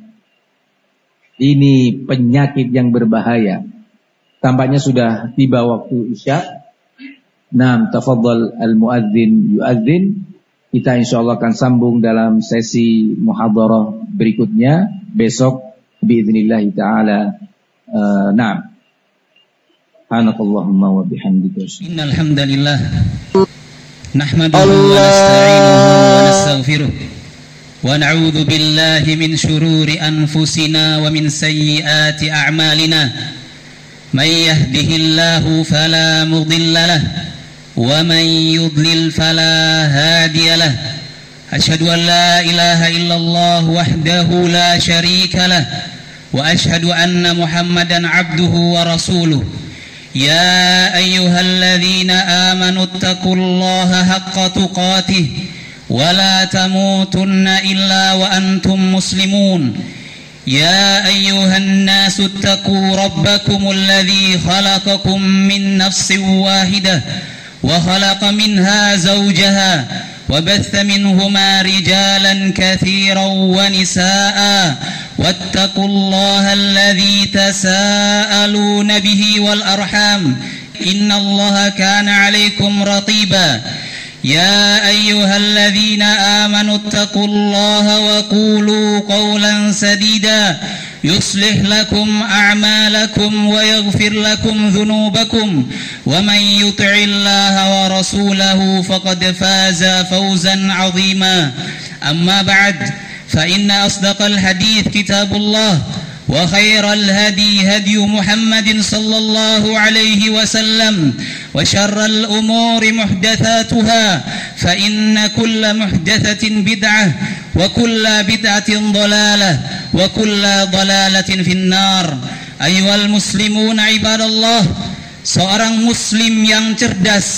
Ini penyakit yang berbahaya. Tampaknya sudah tiba waktu isya. Naam, tafadhal al-muadzin yuadzin. Kita insyaallah akan sambung dalam sesi muhadharah berikutnya besok biidznillah taala. Uh, naam. Subhanakallahumma wa bihamdika. Innal hamdalillah nahmaduhu wa nasta'inuhu wa nastaghfiruh wa na'udzu billahi min shururi anfusina wa min sayyiati a'malina. May yahdihillahu fala mudilla lahu ومن يضلل فلا هادي له أشهد أن لا إله إلا الله وحده لا شريك له وأشهد أن محمدا عبده ورسوله يا أيها الذين آمنوا اتقوا الله حق تقاته ولا تموتن إلا وأنتم مسلمون يا أيها الناس اتقوا ربكم الذي خلقكم من نفس واحدة وخلق منها زوجها وبث منهما رجالا كثيرا ونساء واتقوا الله الذي تساءلون به والأرحام إن الله كان عليكم رقيبا يا أيها الذين آمنوا اتقوا الله وقولوا قولا سديدا يصلح لكم أعمالكم ويغفر لكم ذنوبكم ومن يطع الله ورسوله فقد فاز فوزا عظيما أما بعد فإن أصدق الحديث كتاب الله وخير الهدي هدي محمد صلى الله عليه وسلم وشر الأمور محدثاتها فإن كل محدثة بدعة وكل بدعة ضلالة وكل ضلالة في النار. أيها المسلمون عباد الله, seorang muslim yang cerdas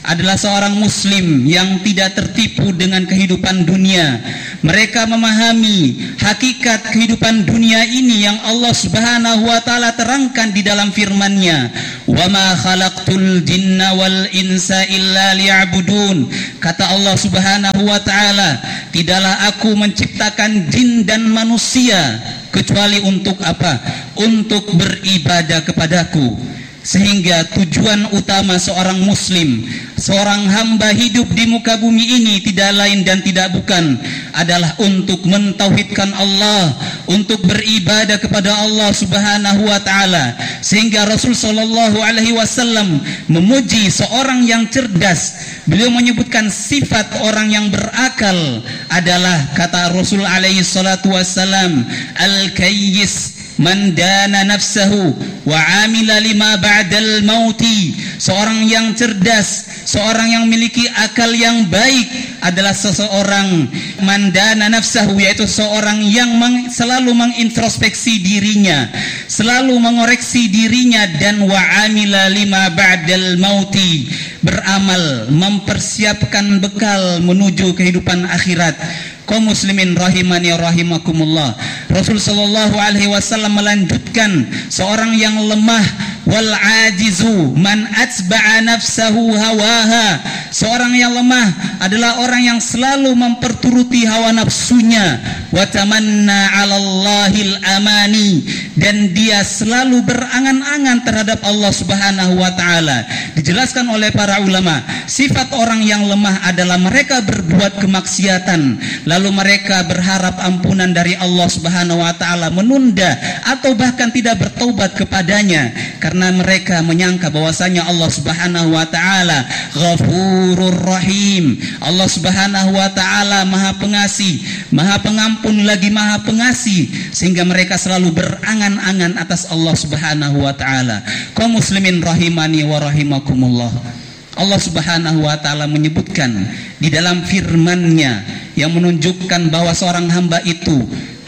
adalah seorang muslim yang tidak tertipu dengan kehidupan dunia. Mereka memahami hakikat kehidupan dunia ini yang Allah Subhanahu wa taala terangkan di dalam firman-Nya, "Wa ma khalaqtul jinna wal insa illa liya'budun." Kata Allah Subhanahu wa taala, tidaklah aku menciptakan jin dan manusia kecuali untuk apa? Untuk beribadah kepadaku. Sehingga tujuan utama seorang muslim, seorang hamba hidup di muka bumi ini tidak lain dan tidak bukan adalah untuk mentauhidkan Allah, untuk beribadah kepada Allah Subhanahu wa taala. Sehingga Rasul sallallahu alaihi wasallam memuji seorang yang cerdas. Beliau menyebutkan sifat orang yang berakal adalah, kata Rasul alaihi salatu wasallam, al-kayyis man dana nafsahu wa amila lima ba'dal mauti. Seorang yang cerdas, seorang yang memiliki akal yang baik adalah seseorang man dana nafsahu, yaitu seorang yang meng, selalu mengintrospeksi dirinya, selalu mengoreksi dirinya, dan wa amila lima ba'dal mauti, beramal mempersiapkan bekal menuju kehidupan akhirat. Kaum muslimin rahimani rahimakumullah. Rasul sallallahu alaihi wasallam melanjutkan, seorang yang lemah, wal ajizu man atba'a nafsahu hawaha. Seorang yang lemah adalah orang yang selalu memperturuti hawa nafsunya, wa tamanna 'alallahil amani, dan dia selalu berangan-angan terhadap Allah Subhanahu wa taala. Dijelaskan oleh para ulama, sifat orang yang lemah adalah mereka berbuat kemaksiatan, lalu mereka berharap ampunan dari Allah Subhanahu wa taala, menunda atau bahkan tidak bertaubat kepadanya karena mereka menyangka bahwasanya Allah Subhanahu wa taala Ghafurur Rahim. Allah Subhanahu wa taala Maha Pengasih, Maha Pengampun lagi Maha Pengasih, sehingga mereka selalu berangan-angan atas Allah Subhanahu wa taala. Kaum muslimin rahimani wa rahimakumullah. Allah Subhanahu wa taala menyebutkan di dalam firman-Nya yang menunjukkan bahwa seorang hamba itu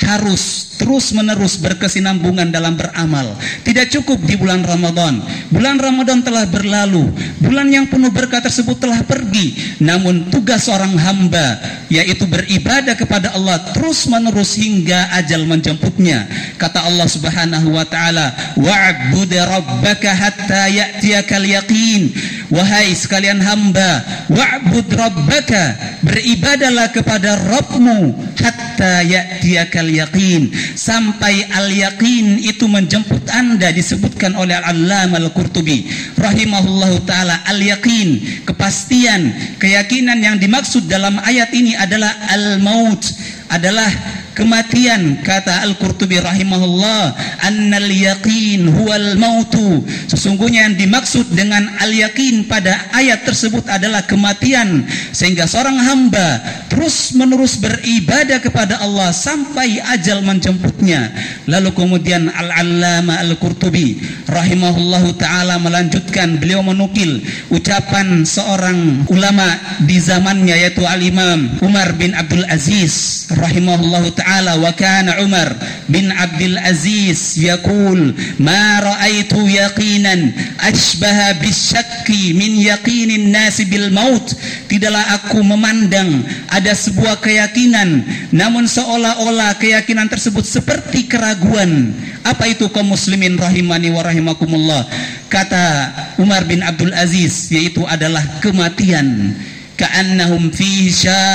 harus terus-menerus berkesinambungan dalam beramal. Tidak cukup di bulan Ramadan. Bulan Ramadan telah berlalu, bulan yang penuh berkah tersebut telah pergi. Namun tugas seorang hamba yaitu beribadah kepada Allah terus-menerus hingga ajal menjemputnya. Kata Allah Subhanahu wa taala, "Wa'bud rabbaka hatta ya'tiyakal yaqin." Wahai sekalian hamba, wa'bud rabbaka, beribadahlah kepada Rabbmu hatta ya'tiyakal yaqin, sampai al-yaqin itu menjemput Anda. Disebutkan oleh Al-Allamah Al-Qurtubi rahimahullahu taala, al-yaqin, kepastian, keyakinan yang dimaksud dalam ayat ini adalah al-maut, adalah kematian. Kata Al-Qurtubi rahimahullah, annal yaqin huwal mautu, sesungguhnya yang dimaksud dengan al-yaqin pada ayat tersebut adalah kematian. Sehingga seorang hamba terus menerus beribadah kepada Allah sampai ajal menjemputnya. Lalu kemudian Al-Allamah Al-Qurtubi rahimahullahu taala melanjutkan, beliau menukil ucapan seorang ulama di zamannya, yaitu Al-Imam Umar bin Abdul Aziz rahimahullahu taala, wa kana Umar bin Abdul Aziz yaqul, ma ra'aitu yaqinan ashbaha bisyakki min yaqinin nasi bil maut. Tidaklah aku memandang ada sebuah keyakinan, namun seolah-olah keyakinan tersebut seperti keraguan. Apa itu kaum muslimin rahimani wa rahimakumullah? Kata Umar bin Abdul Aziz, yaitu adalah kematian. Ka'annahum fi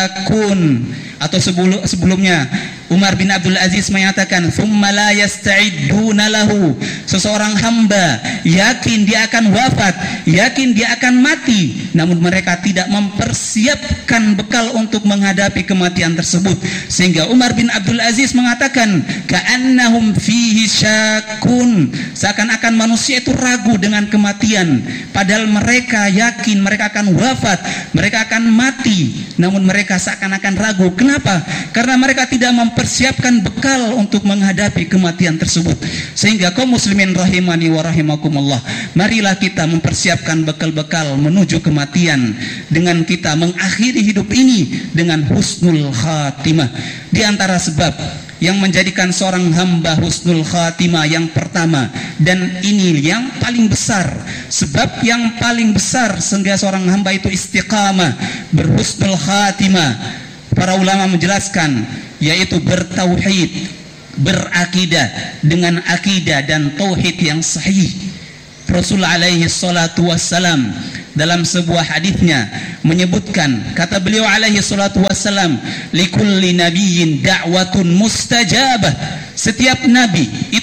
syakun, atau sebelum, sebelumnya Umar bin Abdul Aziz menyatakan, "Tsumma la yasta'idduna lahu." Seseorang hamba yakin dia akan wafat, yakin dia akan mati, namun mereka tidak mempersiapkan bekal untuk menghadapi kematian tersebut. Sehingga Umar bin Abdul Aziz mengatakan, "Ka'annahum fihi syakun." Seakan-akan manusia itu ragu dengan kematian, padahal mereka yakin mereka akan wafat, mereka akan mati, namun mereka seakan-akan ragu. Kenapa? Karena mereka tidak mempersiapkan bekal untuk menghadapi kematian tersebut. Sehingga kaum muslimin rahimani wa rahimakumullah, marilah kita mempersiapkan bekal-bekal menuju kematian dengan kita mengakhiri hidup ini dengan husnul khatimah. Di antara sebab yang menjadikan seorang hamba husnul khatimah yang pertama, dan ini yang paling besar, sebab yang paling besar sehingga seorang hamba itu istiqamah, berhusnul khatimah. Para ulama menjelaskan yaitu bertauhid, berakidah dengan akidah dan tauhid yang sahih. Rasul alaihi salatu wassalam dalam sebuah hadisnya menyebutkan, kata beliau alaihi salatu wassalam, likulli nabiyyin da'watun mustajabah, setiap nabi